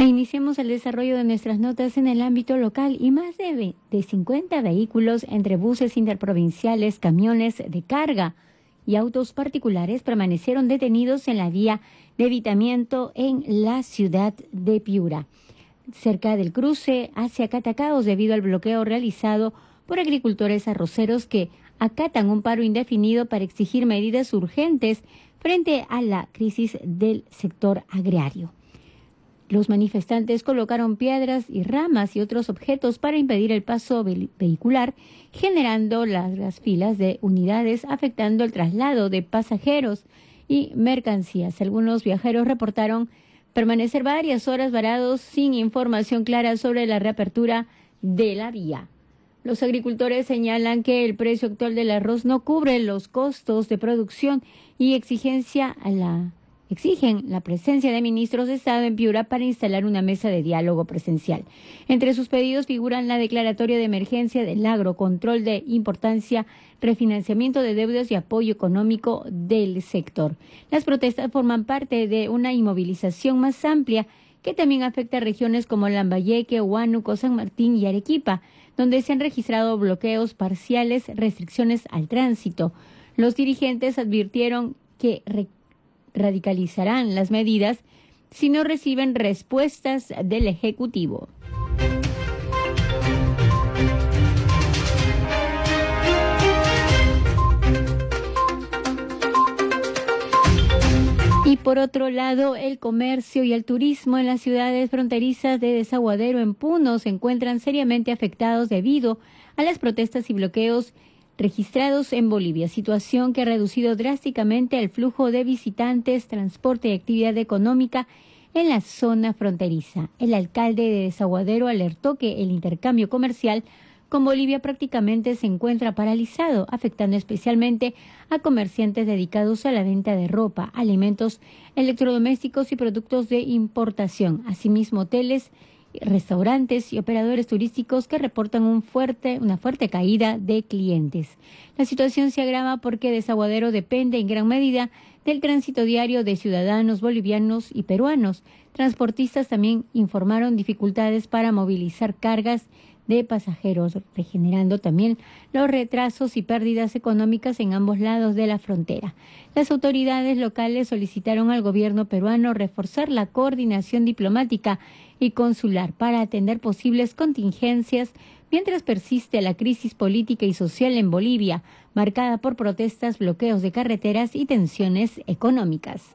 Iniciemos el desarrollo de nuestras notas en el ámbito local y más de 50 vehículos entre buses interprovinciales, camiones de carga y autos particulares permanecieron detenidos en la vía de evitamiento en la ciudad de Piura, cerca del cruce hacia Catacaos, debido al bloqueo realizado por agricultores arroceros que acatan un paro indefinido para exigir medidas urgentes frente a la crisis del sector agrario. Los manifestantes colocaron piedras y ramas y otros objetos para impedir el paso vehicular, generando largas filas de unidades, afectando el traslado de pasajeros y mercancías. Algunos viajeros reportaron permanecer varias horas varados sin información clara sobre la reapertura de la vía. Los agricultores señalan que el precio actual del arroz no cubre los costos de producción y exigen la presencia de ministros de Estado en Piura para instalar una mesa de diálogo presencial. Entre sus pedidos figuran la declaratoria de emergencia del agro, control de importancia, refinanciamiento de deudas y apoyo económico del sector. Las protestas forman parte de una inmovilización más amplia que también afecta a regiones como Lambayeque, Huánuco, San Martín y Arequipa, donde se han registrado bloqueos parciales, restricciones al tránsito. Los dirigentes advirtieron que radicalizarán las medidas si no reciben respuestas del Ejecutivo. Y por otro lado, el comercio y el turismo en las ciudades fronterizas de Desaguadero en Puno se encuentran seriamente afectados debido a las protestas y bloqueos registrados en Bolivia, situación que ha reducido drásticamente el flujo de visitantes, transporte y actividad económica en la zona fronteriza. El alcalde de Desaguadero alertó que el intercambio comercial con Bolivia prácticamente se encuentra paralizado, afectando especialmente a comerciantes dedicados a la venta de ropa, alimentos, electrodomésticos y productos de importación. Asimismo, hoteles, restaurantes y operadores turísticos que reportan una fuerte caída de clientes. La situación se agrava porque Desaguadero depende en gran medida del tránsito diario de ciudadanos bolivianos y peruanos. Transportistas también informaron dificultades para movilizar cargas de pasajeros, generando también los retrasos y pérdidas económicas en ambos lados de la frontera. Las autoridades locales solicitaron al gobierno peruano reforzar la coordinación diplomática y consular para atender posibles contingencias mientras persiste la crisis política y social en Bolivia, marcada por protestas, bloqueos de carreteras y tensiones económicas.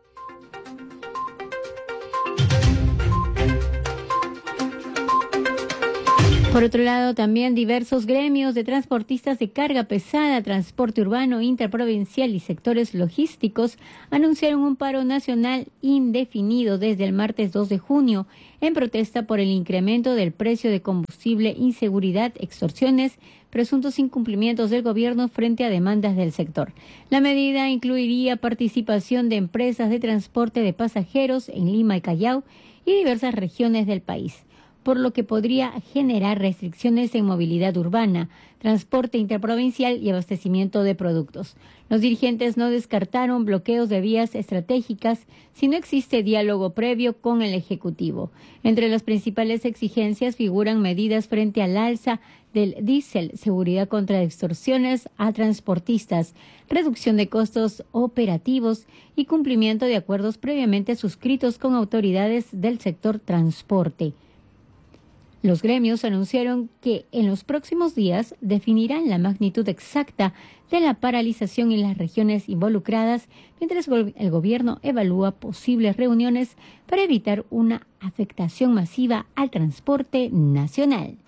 Por otro lado, también diversos gremios de transportistas de carga pesada, transporte urbano, interprovincial y sectores logísticos anunciaron un paro nacional indefinido desde el martes 2 de junio en protesta por el incremento del precio de combustible, inseguridad, extorsiones, presuntos incumplimientos del gobierno frente a demandas del sector. La medida incluiría participación de empresas de transporte de pasajeros en Lima y Callao y diversas regiones del país, por lo que podría generar restricciones en movilidad urbana, transporte interprovincial y abastecimiento de productos. Los dirigentes no descartaron bloqueos de vías estratégicas si no existe diálogo previo con el Ejecutivo. Entre las principales exigencias figuran medidas frente al alza del diésel, seguridad contra extorsiones a transportistas, reducción de costos operativos y cumplimiento de acuerdos previamente suscritos con autoridades del sector transporte. Los gremios anunciaron que en los próximos días definirán la magnitud exacta de la paralización en las regiones involucradas, mientras el gobierno evalúa posibles reuniones para evitar una afectación masiva al transporte nacional.